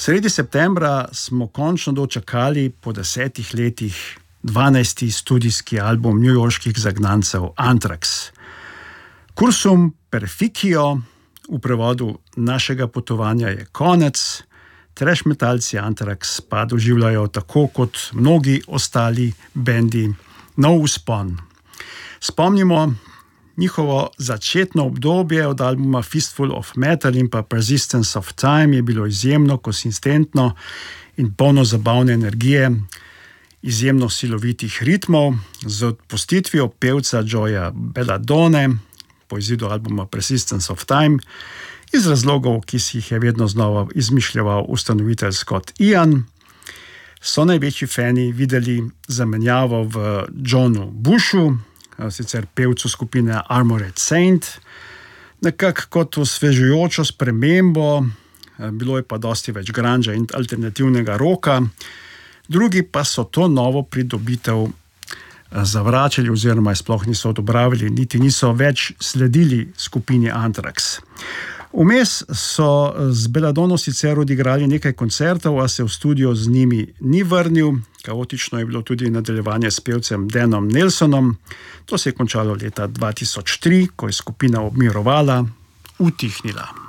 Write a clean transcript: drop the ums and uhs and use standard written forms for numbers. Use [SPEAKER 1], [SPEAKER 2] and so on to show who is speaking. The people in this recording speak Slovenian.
[SPEAKER 1] Sredi septembra smo končno dočakali po 10 letih 12. studijski album newyorških zagnancev Anthrax. Cursum perficio, v prevodu našega potovanja je konec. Trash metalci Anthrax pa doživljajo tako kot mnogi ostali bendi nov vzpon. Spomnimo, njihovo začetno obdobje od albuma Fistful of Metal in pa Persistence of Time je bilo izjemno konsistentno in polno zabavne energije, izjemno silovitih ritmov, z odpustitvijo pevca Joeya Belladone po izidu albuma Persistence of Time, iz razlogov, ki si jih je vedno znova izmišljal ustanovitelj Scott Ian, so največji fani videli zamenjavo v Johnu Bushu, sicer pevcu skupine Armored Saint, nekako kot osvežujočo spremembo, bilo je pa dosti več grunge in alternativnega rocka, drugi pa so to novo pridobitev zavračali oziroma sploh niso odobravali, niti niso več sledili skupini Anthrax. Vmes so z Belladono sicer odigrali nekaj koncertov, a se v studio z njimi ni vrnil. Kaotično je bilo tudi nadaljevanje s pevcem Danom Nelsonom. To se je končalo leta 2003, ko je skupina obmirovala, utihnila.